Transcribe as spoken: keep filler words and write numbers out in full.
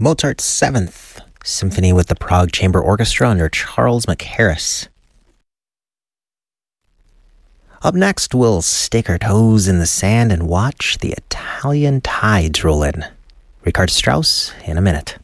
Mozart's Seventh Symphony with the Prague Chamber Orchestra under Charles Mackerras. Up next, we'll stick our toes in the sand and watch the Italian tides roll in. Richard Strauss in a minute.